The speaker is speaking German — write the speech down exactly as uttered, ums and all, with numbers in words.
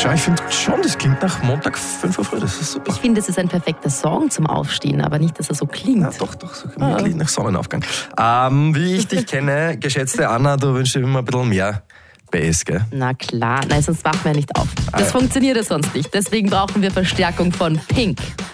Schau, ich finde schon, das klingt nach Montag fünf Uhr früh, das ist super. Ich finde, es ist ein perfekter Song zum Aufstehen, aber nicht, dass er so klingt. Ja, doch, doch, so gemütlich nach Sonnenaufgang. Ähm, wie ich dich kenne, geschätzte Anna, du wünschst dir immer ein bisschen mehr Bass, gell? Na klar, nein, sonst wachen wir nicht auf. Das Ah, ja. funktioniert ja sonst nicht. Deswegen brauchen wir Verstärkung von Pink.